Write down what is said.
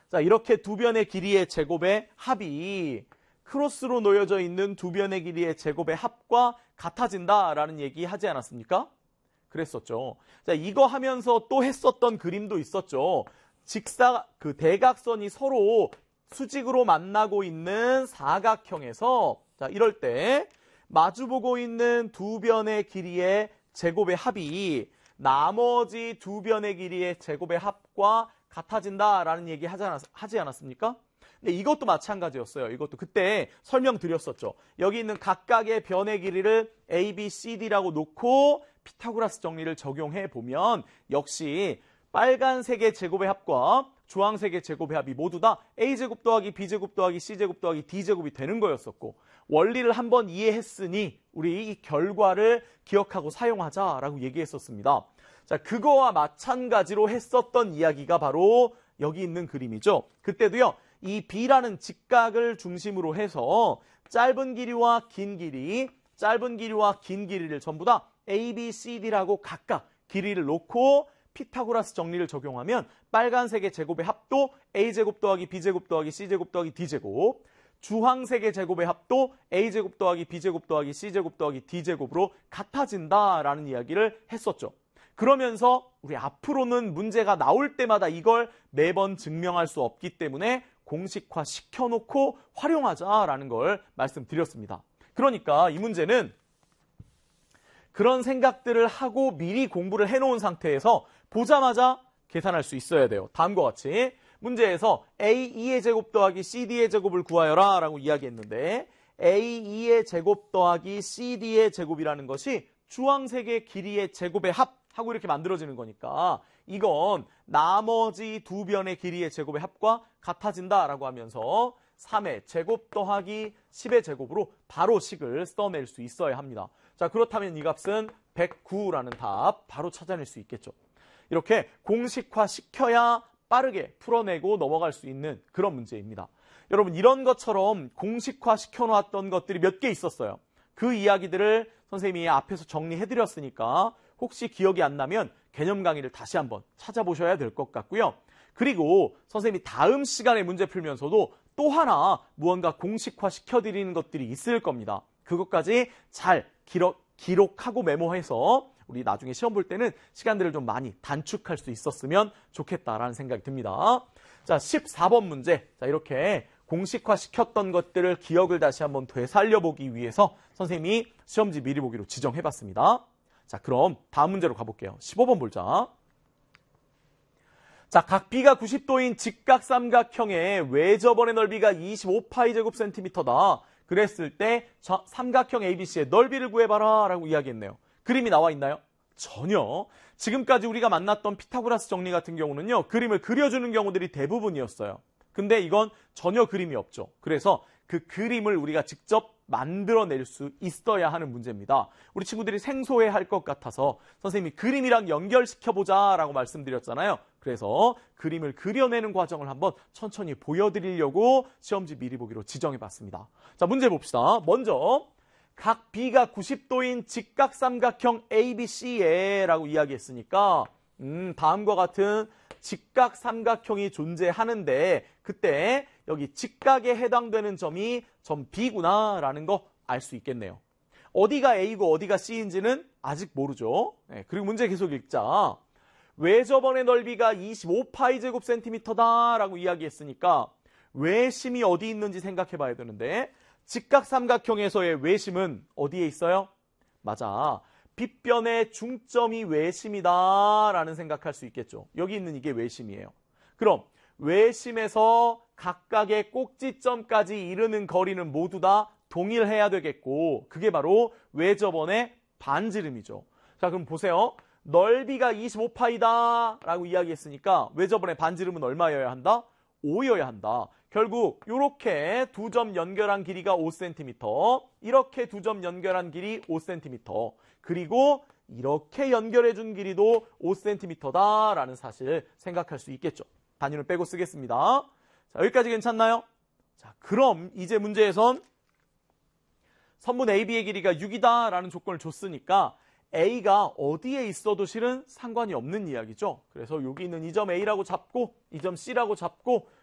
자, 이렇게 두 변의 길이의 제곱의 합이 크로스로 놓여져 있는 두 변의 길이의 제곱의 합과 같아진다라는 얘기 하지 않았습니까? 그랬었죠. 자, 이거 하면서 또 했었던 그림도 있었죠. 대각선이 서로 수직으로 만나고 있는 사각형에서 자, 이럴 때 마주보고 있는 두 변의 길이의 제곱의 합이 나머지 두 변의 길이의 제곱의 합과 같아진다라는 얘기 하지 않았습니까? 근데 이것도 마찬가지였어요. 이것도 그때 설명드렸었죠. 여기 있는 각각의 변의 길이를 A, B, C, D라고 놓고 피타고라스 정리를 적용해 보면 역시 빨간색의 제곱의 합과 주황색의 제곱의 합이 모두 다 A제곱 더하기 B제곱 더하기 C제곱 더하기 D제곱이 되는 거였었고 원리를 한번 이해했으니 우리 이 결과를 기억하고 사용하자라고 얘기했었습니다. 자, 그거와 마찬가지로 했었던 이야기가 바로 여기 있는 그림이죠. 그때도요. 이 B라는 직각을 중심으로 해서 짧은 길이와 긴 길이를 전부 다 A, B, C, D라고 각각 길이를 놓고 피타고라스 정리를 적용하면 빨간색의 제곱의 합도 A제곱 더하기 B제곱 더하기 C제곱 더하기 D제곱, 주황색의 제곱의 합도 A제곱 더하기 B제곱 더하기 C제곱 더하기 D제곱으로 같아진다라는 이야기를 했었죠. 그러면서 우리 앞으로는 문제가 나올 때마다 이걸 매번 증명할 수 없기 때문에 공식화 시켜놓고 활용하자라는 걸 말씀드렸습니다. 그러니까 이 문제는 그런 생각들을 하고 미리 공부를 해놓은 상태에서 보자마자 계산할 수 있어야 돼요. 다음과 같이 문제에서 A2의 제곱 더하기 CD의 제곱을 구하여라 라고 이야기했는데 A2의 제곱 더하기 CD의 제곱이라는 것이 주황색의 길이의 제곱의 합하고 이렇게 만들어지는 거니까 이건 나머지 두 변의 길이의 제곱의 합과 같아진다라고 하면서 3의 제곱 더하기 10의 제곱으로 바로 식을 써낼 수 있어야 합니다. 자, 그렇다면 이 값은 109라는 답 바로 찾아낼 수 있겠죠. 이렇게 공식화 시켜야 빠르게 풀어내고 넘어갈 수 있는 그런 문제입니다. 여러분 이런 것처럼 공식화 시켜놓았던 것들이 몇 개 있었어요. 그 이야기들을 선생님이 앞에서 정리해드렸으니까 혹시 기억이 안 나면 개념 강의를 다시 한번 찾아보셔야 될 것 같고요. 그리고 선생님이 다음 시간에 문제 풀면서도 또 하나 무언가 공식화 시켜드리는 것들이 있을 겁니다. 그것까지 잘 기록하고 메모해서 우리 나중에 시험 볼 때는 시간들을 좀 많이 단축할 수 있었으면 좋겠다라는 생각이 듭니다. 자, 14번 문제. 자, 이렇게 공식화 시켰던 것들을 기억을 다시 한번 되살려보기 위해서 선생님이 시험지 미리 보기로 지정해봤습니다. 자, 그럼 다음 문제로 가볼게요. 15번 보자. 자, 각 B가 90도인 직각삼각형의 외접원의 넓이가 25파이 제곱센티미터다. 그랬을 때 삼각형 ABC의 넓이를 구해봐라 라고 이야기했네요. 그림이 나와 있나요? 전혀. 지금까지 우리가 만났던 피타고라스 정리 같은 경우는요. 그림을 그려주는 경우들이 대부분이었어요. 근데 이건 전혀 그림이 없죠. 그래서 그 그림을 우리가 직접 만들어낼 수 있어야 하는 문제입니다. 우리 친구들이 생소해할 것 같아서 선생님이 그림이랑 연결시켜보자 라고 말씀드렸잖아요. 그래서 그림을 그려내는 과정을 한번 천천히 보여드리려고 시험지 미리 보기로 지정해봤습니다. 자, 문제 봅시다. 먼저 각 B가 90도인 직각삼각형 ABC에 라고 이야기했으니까 다음과 같은 직각삼각형이 존재하는데 그때 여기 직각에 해당되는 점이 점 B구나 라는 거 알 수 있겠네요. 어디가 A고 어디가 C인지는 아직 모르죠. 네, 그리고 문제 계속 읽자. 외접원의 넓이가 25파이 제곱센티미터다 라고 이야기했으니까 외심이 어디 있는지 생각해 봐야 되는데 직각삼각형에서의 외심은 어디에 있어요? 맞아. 빗변의 중점이 외심이다 라는 생각할 수 있겠죠. 여기 있는 이게 외심이에요. 그럼 외심에서 각각의 꼭지점까지 이르는 거리는 모두 다 동일해야 되겠고 그게 바로 외접원의 반지름이죠. 자, 그럼 보세요. 넓이가 25파이다 라고 이야기했으니까 외접원의 반지름은 얼마여야 한다? 5여야 한다. 결국 이렇게 두 점 연결한 길이가 5cm, 이렇게 두 점 연결한 길이 5cm, 그리고 이렇게 연결해준 길이도 5cm다라는 사실 생각할 수 있겠죠. 단위는 빼고 쓰겠습니다. 자, 여기까지 괜찮나요? 자, 그럼 이제 문제에선 선분 AB의 길이가 6이다라는 조건을 줬으니까 A가 어디에 있어도 실은 상관이 없는 이야기죠. 그래서 여기 있는 이 점 A라고 잡고 이 점 C라고 잡고